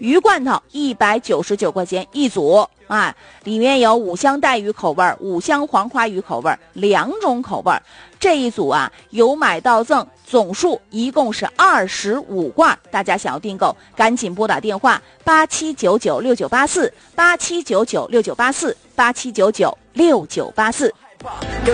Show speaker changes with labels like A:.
A: 鱼罐头199块钱一组啊，里面有五香带鱼口味、五香黄花鱼口味2种口味。这一组啊有买到赠，总数一共是25罐。大家想要订购，赶紧拨打电话879969848799698487996984。